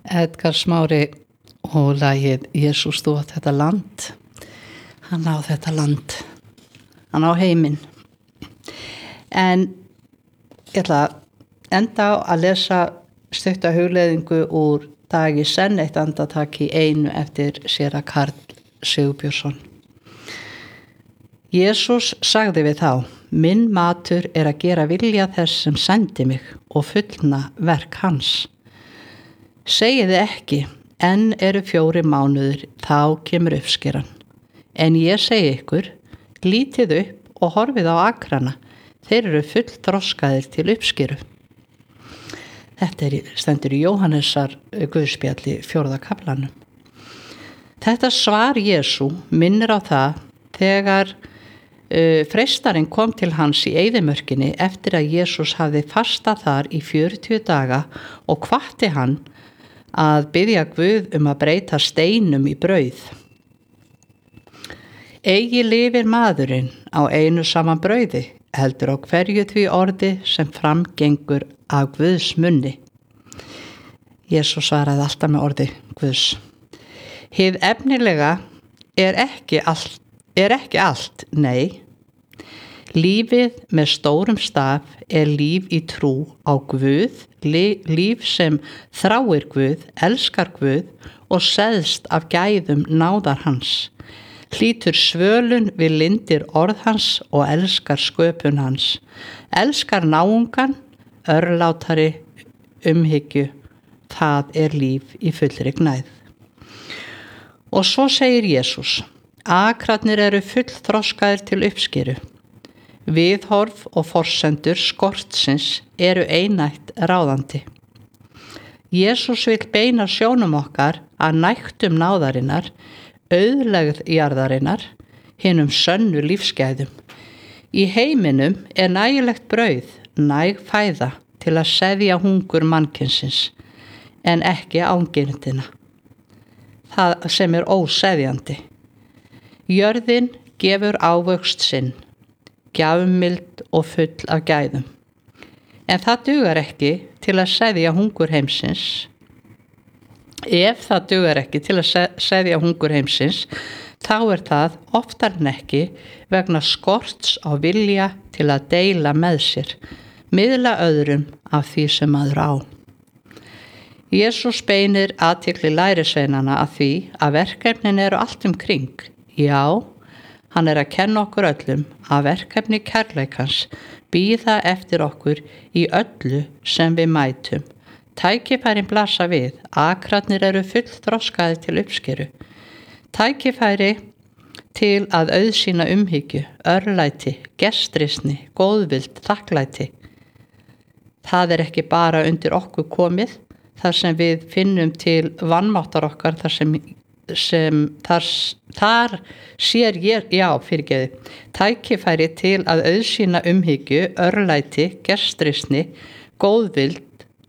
Edgar Smári og lagið Jesús þú átt þetta land. Hann á þetta land. Hann á heiminn. En ég ætla að enda á að lesa stutta hugleiðingu úr Dag í senn, eitt andartak í einu eftir séra Karl Sigurbjörnsson. Jesús sagði við þá: minn matur að gera vilja þess sem sendi mig og fullna verk hans. Segið ekki, enn eru 4 mánuðir, þá kemur uppskeran. En ég segi ykkur, lítið upp og horfið á akrana, þeir eru full þroskaðir til uppskeru. Þetta stendur í Jóhannesar Guðspjalli 4. kaflanum. Þetta svar Jesú minnir á það þegar freistarinn kom til hans í eyðimörkinni eftir að Jesús hafði fastað þar í 40 daga og hvatti hann að biðja Guð að breyta steinum í brauð. Eigi lifir maðurinn á einu saman brauði, heldur á hverju því orði sem framgengur af Guðs munni. Jesús svaraði alltaf með orði Guðs. Hið efnilega ekki allt, nei. Lífið með stórum staf líf í trú á Guð, líf sem þráir Guð, elskar Guð og seðst af gæðum náðar hans. Hlýtur svölun við lindir orð hans og elskar sköpun hans. Elskar náungan, örlátari umhyggju. Það líf í fullri gnægð. Og svo segir Jesús: akrarnir eru fullþroskaðir til uppskeru. Viðhorf og forsendur skortsins eru einætt ráðandi. Jesús vill beina sjónum okkar að nægtum náðarinnar, auðlegð jarðarinnar, hinum sönnu lífsgæðum. Í heiminum nægilegt brauð, næg fæða til að seðja hungur mannkynsins, en ekki ángirndina, það sem óseðjandi. Jörðin gefur ávöxt sinn, gjafmild og full af gæðum. En það dugar ekki til að seðja hungur heimsins. Ef það dugar ekki til að seðja hungur heimsins, þá það oftar en ekki vegna skorts á vilja til að deila með sér, miðla öðrum af því sem maður á. Jesús beinir athygli lærisveinana að því að verkefnin eru allt kring. Já, hann að kenna okkur öllum að verkefni kærleikans bíða eftir okkur í öllu sem við mætum. Tækifærin blasa við, akrarnir eru fullþroskaðir til uppskeru. Tækifæri til að auðsýna umhyggju, örlæti, gestrisni, góðvild, þakklæti. Það ekki bara undir okkur komið, þar sem við finnum til vanmáttar okkar, þar sér tækifæri til að auðsýna umhyggju, örlæti, gestrisni, góðvild,